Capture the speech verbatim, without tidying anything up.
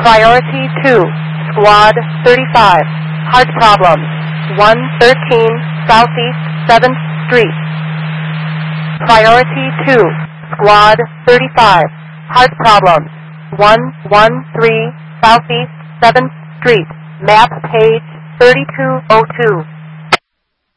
Priority two, Squad thirty-five, Heart Problems, one thirteen Southeast seventh Street. Priority two, Squad thirty-five, Heart Problems, one thirteen Southeast seventh Street, map page thirty-two oh two.